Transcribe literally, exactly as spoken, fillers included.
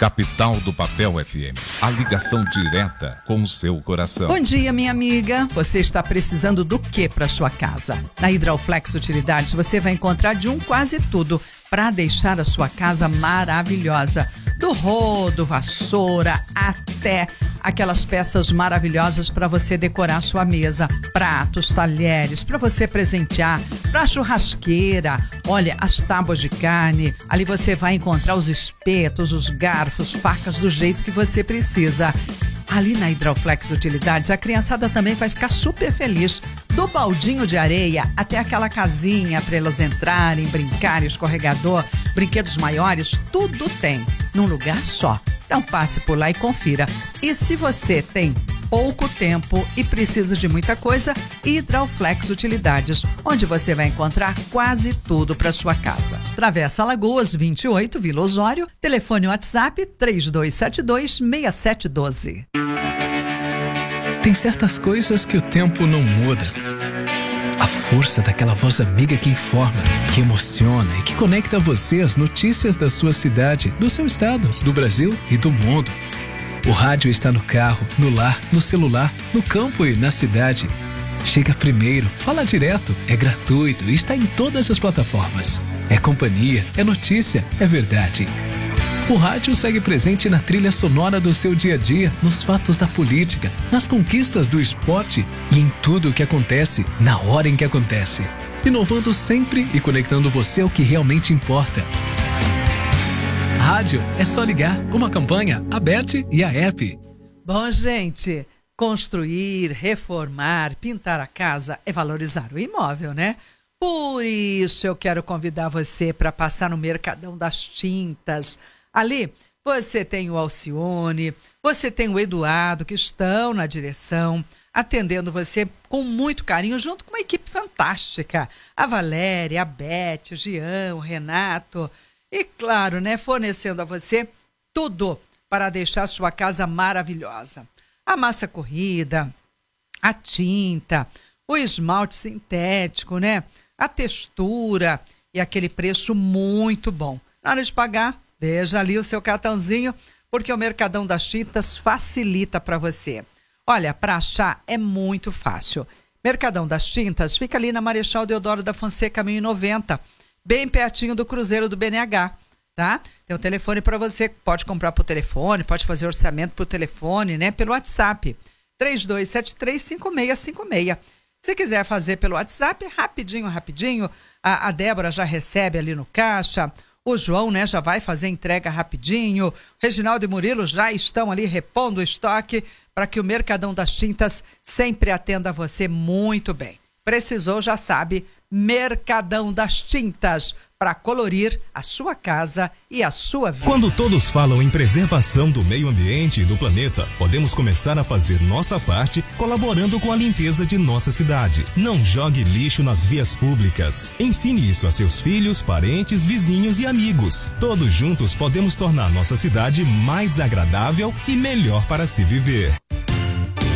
Capital do Papel F M, a ligação direta com o seu coração. Bom dia, minha amiga. Você está precisando do que para sua casa? Na Hidroflex Utilidades você vai encontrar de um quase tudo para deixar a sua casa maravilhosa. Do rodo, vassoura, até aquelas peças maravilhosas para você decorar sua mesa, pratos, talheres, para você presentear, para churrasqueira. Olha, as tábuas de carne, ali você vai encontrar os espetos, os garfos, facas do jeito que você precisa. Ali na Hidroflex Utilidades, a criançada também vai ficar super feliz. Do baldinho de areia até aquela casinha para elas entrarem, brincarem, escorregador, brinquedos maiores, tudo tem num lugar só. Então passe por lá e confira. E se você tem pouco tempo e precisa de muita coisa, Hidroflex Utilidades, onde você vai encontrar quase tudo para sua casa. Travessa Alagoas vinte e oito, Vila Osório, telefone WhatsApp três dois sete dois, seis sete um dois. Tem certas coisas que o tempo não muda. A força daquela voz amiga que informa, que emociona e que conecta você às notícias da sua cidade, do seu estado, do Brasil e do mundo. O rádio está no carro, no lar, no celular, no campo e na cidade. Chega primeiro, fala direto, é gratuito e está em todas as plataformas. É companhia, é notícia, é verdade. O rádio segue presente na trilha sonora do seu dia a dia, nos fatos da política, nas conquistas do esporte e em tudo o que acontece, na hora em que acontece. Inovando sempre e conectando você ao que realmente importa. Rádio é só ligar, uma campanha, a Bert e a App. Bom, gente, construir, reformar, pintar a casa é valorizar o imóvel, né? Por isso eu quero convidar você para passar no Mercadão das Tintas. Ali você tem o Alcione, você tem o Eduardo, que estão na direção, atendendo você com muito carinho, junto com uma equipe fantástica. A Valéria, a Beth, o Jean, o Renato. E claro, né, fornecendo a você tudo para deixar sua casa maravilhosa. A massa corrida, a tinta, o esmalte sintético, né? A textura e aquele preço muito bom. Na hora de pagar, veja ali o seu cartãozinho, porque o Mercadão das Tintas facilita para você. Olha, para achar é muito fácil. Mercadão das Tintas fica ali na Marechal Deodoro da Fonseca mil e noventa, bem pertinho do Cruzeiro do B N H, tá? Tem o telefone para você, pode comprar por telefone, pode fazer orçamento por telefone, né? Pelo WhatsApp, três dois sete três, cinco seis cinco seis. Se quiser fazer pelo WhatsApp, rapidinho, rapidinho, a, a Débora já recebe ali no caixa. O João, né, já vai fazer entrega rapidinho. O Reginaldo e Murilo já estão ali repondo o estoque para que o Mercadão das Tintas sempre atenda você muito bem. Precisou, já sabe, Mercadão das Tintas, para colorir a sua casa e a sua vida. Quando todos falam em preservação do meio ambiente e do planeta, podemos começar a fazer nossa parte colaborando com a limpeza de nossa cidade. Não jogue lixo nas vias públicas. Ensine isso a seus filhos, parentes, vizinhos e amigos. Todos juntos podemos tornar nossa cidade mais agradável e melhor para se viver.